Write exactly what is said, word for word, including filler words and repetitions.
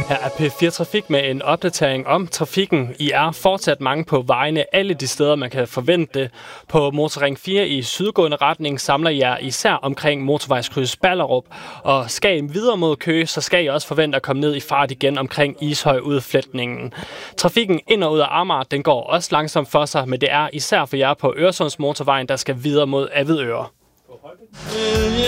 Her er P fire Trafik med en opdatering om trafikken. I er fortsat mange på vejene alle de steder, man kan forvente det. På Motorring fire i sydgående retning samler jer især omkring motorvejskryds Ballerup. Og skal I videre mod Køge, så skal I også forvente at komme ned i fart igen omkring Ishøj-udfletningen. Trafikken ind og ud af Amager, den går også langsomt for sig, men det er især for jer på Øresundsmotorvejen, der skal videre mod Avedøre.